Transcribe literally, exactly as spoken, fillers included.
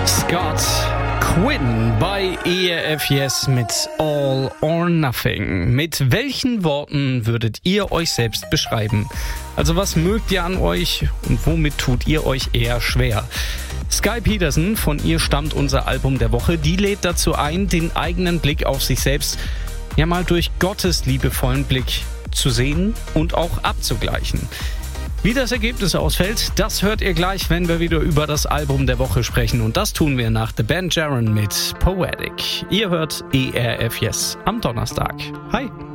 Scott Quinn bei E R F Yes mit All or Nothing. Mit welchen Worten würdet ihr euch selbst beschreiben? Also was mögt ihr an euch und womit tut ihr euch eher schwer? Sky Peterson, von ihr stammt unser Album der Woche. Die lädt dazu ein, den eigenen Blick auf sich selbst ja mal durch Gottes liebevollen Blick zu sehen und auch abzugleichen. Wie das Ergebnis ausfällt, das hört ihr gleich, wenn wir wieder über das Album der Woche sprechen. Und das tun wir nach The Ben Jaron mit Poetic. Ihr hört E R F Yes am Donnerstag. Hi!